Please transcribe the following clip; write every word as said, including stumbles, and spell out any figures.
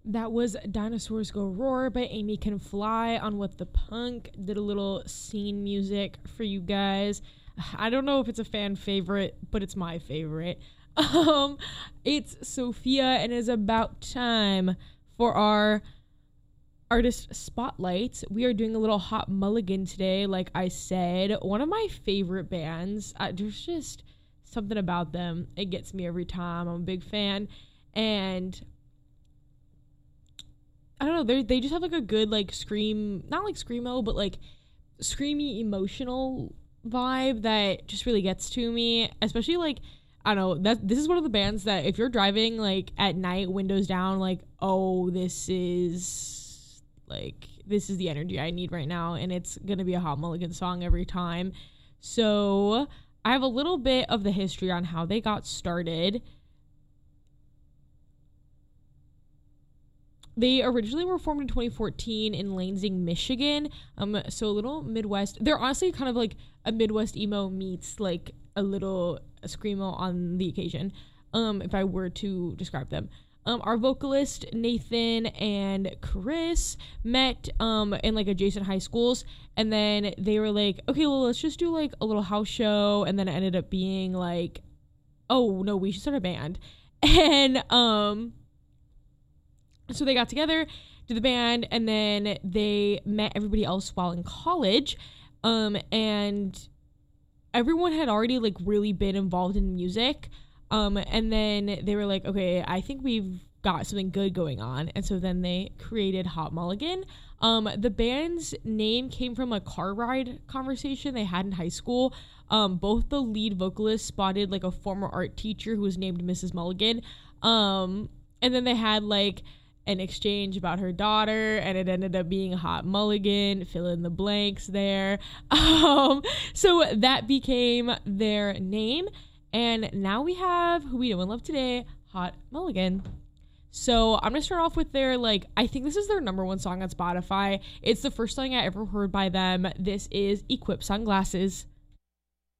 That was Dinosaurs Go Roar by Amy Can Fly on What the Punk. Did a little scene music for you guys. I don't know if it's a fan favorite, but it's my favorite. Um, it's Sophia, and it is about time for our artist spotlight. We are doing a little hot mulligan today, like I said. One of my favorite bands. Uh, there's just something about them. It gets me every time. I'm a big fan. And I don't know, they they just have like a good like scream, not like screamo, but like screamy emotional vibe that just really gets to me. Especially like, I don't know, that this is one of the bands that if you're driving like at night, windows down, like, oh, this is like this is the energy I need right now, and it's gonna be a hot mulligan song every time. So I have a little bit of the history on how they got started. They originally were formed in twenty fourteen in Lansing, Michigan. Um, so a little Midwest. They're honestly kind of like a Midwest emo meets like a little screamo on the occasion. Um, if I were to describe them. Um, our vocalist Nathan and Chris met um in like adjacent high schools, and then they were like, okay, well, let's just do like a little house show, and then it ended up being like, oh no, we should start a band, and um. So they got together, did the band, and then they met everybody else while in college. Um, and everyone had already like really been involved in music. Um, and then they were like, okay, I think we've got something good going on. And so then they created Hot Mulligan. Um, the band's name came from a car ride conversation they had in high school. Um, both the lead vocalists spotted like a former art teacher who was named Missus Mulligan. Um, and then they had like an exchange about her daughter, and it ended up being Hot Mulligan, fill in the blanks there. Um, so that became their name, and now we have who we know and love today, Hot Mulligan. So I'm gonna start off with their, like, I think this is their number one song on Spotify. It's the first song I ever heard by them. This is Equip Sunglasses.